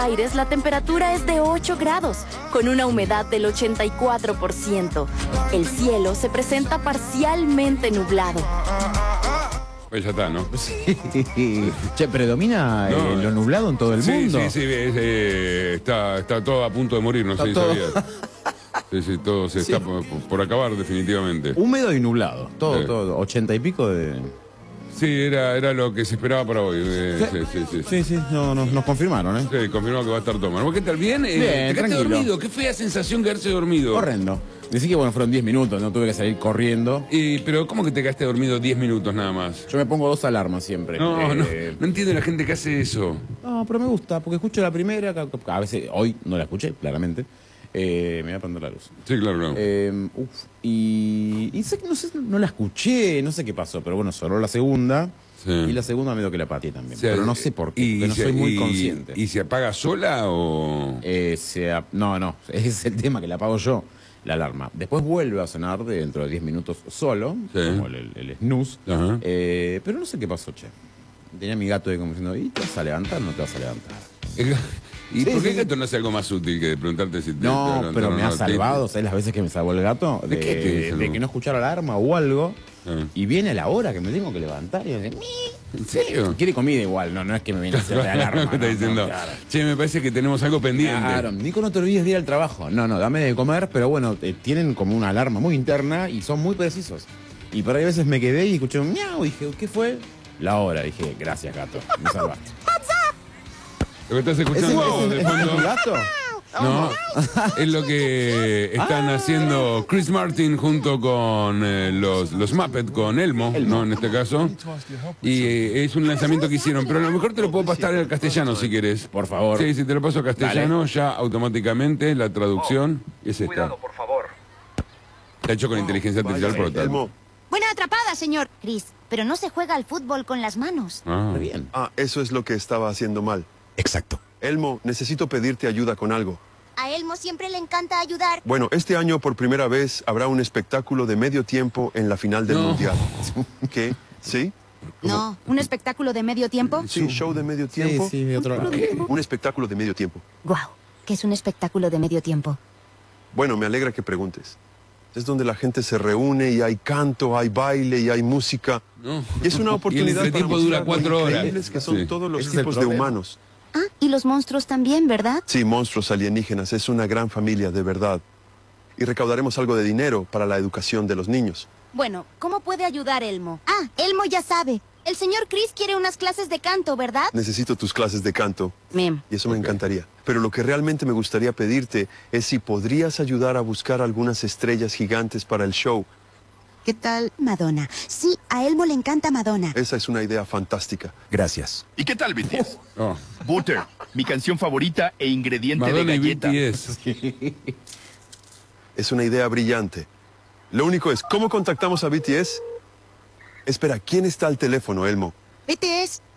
Aires, la temperatura es de 8 grados, con una humedad del 84%. El cielo se presenta parcialmente nublado. Pues ya está, ¿no? Sí. Che, ¿predomina lo nublado en todo el mundo? Sí, está todo a punto de morir, no sé si sabías. Sí, todo se está por acabar definitivamente. Húmedo y nublado, todo, 80 y pico de... Sí, era lo que se esperaba para hoy. Sí, nos confirmaron, ¿eh? Sí, confirmó que va a estar todo. ¿Qué tal? ¿Bien? Bien, ¿Te quedaste tranquilo. dormido? Qué fea sensación quedarse dormido. Horrendo. Decí que, bueno, fueron 10 minutos, no tuve que salir corriendo. Pero, ¿cómo que te quedaste dormido 10 minutos nada más? Yo me pongo 2 alarmas siempre. No entiendo la gente que hace eso. No, pero me gusta, porque escucho la primera, a veces, hoy no la escuché, claramente. Me voy a prender la luz. Sí, claro. Y sé que no la escuché, no sé qué pasó, pero bueno, sonó la segunda. Sí. Y la segunda medio que la pateé también. O sea, pero no sé por qué, porque no soy muy consciente. ¿Y se apaga sola o...? No, ese es el tema, que la apago yo, la alarma. Después vuelve a sonar dentro de 10 minutos solo, como el snooze. Pero no sé qué pasó, che. Tenía mi gato ahí como diciendo, ¿y te vas a levantar o no te vas a levantar? ¿Y por qué el gato no hace algo más útil que preguntarte si te... No, pero me ha salvado, ¿sabes las veces que me salvó el gato? ¿De qué de que no escuchara la alarma o algo. Y viene a la hora que me tengo que levantar y me dice, ¿en serio? Quiere comida igual, no es que me viene a hacer la alarma. ¿Qué está diciendo? Claro. Che, me parece que tenemos algo pendiente. Claro, Nico, no te olvides de ir al trabajo. No, dame de comer, pero bueno, tienen como una alarma muy interna y son muy precisos. Y por ahí a veces me quedé y escuché un miau y dije, ¿qué fue? La hora. Dije, gracias, gato, me salvaste. Lo que estás escuchando de fondo... ¿Es gato? No, es lo que están haciendo Chris Martin junto con los Muppets, con Elmo, ¿no? En este caso. Y es un lanzamiento que hicieron, pero a lo mejor te lo puedo pasar al castellano si quieres. Por favor. Sí, si te lo paso a castellano, Dale. ya automáticamente la traducción es esta. Cuidado, por favor. Está hecho con inteligencia artificial por tal. Elmo. Buena atrapada, señor. Chris, pero no se juega al fútbol con las manos. Ah. Muy bien. Eso es lo que estaba haciendo mal. Exacto. Elmo, necesito pedirte ayuda con algo. A Elmo siempre le encanta ayudar. Bueno, este año por primera vez habrá un espectáculo de medio tiempo en la final del Mundial. ¿Qué? ¿Sí? No, ¿un espectáculo de medio tiempo? Sí, show de medio tiempo. Sí, de otro lado. Un espectáculo de medio tiempo. Guau, ¿qué es un espectáculo de medio tiempo? Bueno, me alegra que preguntes. Es donde la gente se reúne y hay canto, hay baile y hay música. No. Y es una oportunidad Y el entretiempo dura 4 horas. increíbles que son Sí. todos los Ese es el tipos de problema. humanos. Ah, y los monstruos también, ¿verdad? Sí, monstruos alienígenas. Es una gran familia, de verdad. Y recaudaremos algo de dinero para la educación de los niños. Bueno, ¿cómo puede ayudar Elmo? Ah, Elmo ya sabe. El señor Chris quiere unas clases de canto, ¿verdad? Necesito tus clases de canto. Mem. Y eso me encantaría. Pero lo que realmente me gustaría pedirte es si podrías ayudar a buscar algunas estrellas gigantes para el show. ¿Qué tal Madonna? Sí, a Elmo le encanta Madonna. Esa es una idea fantástica. Gracias. ¿Y qué tal, BTS? Oh. Butter, mi canción favorita e ingrediente Madonna de y galleta. BTS. Es una idea brillante. Lo único es, ¿cómo contactamos a BTS? Espera, ¿quién está al teléfono, Elmo? BTS,